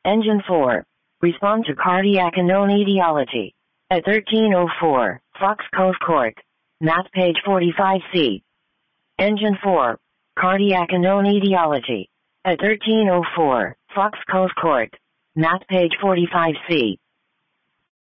Engine 4. Respond to cardiac unknown etiology. At 1304, Fox Cove Court. Math page 45C. Engine 4. Cardiac unknown etiology. At 1304, Fox Cove Court. Math page 45C.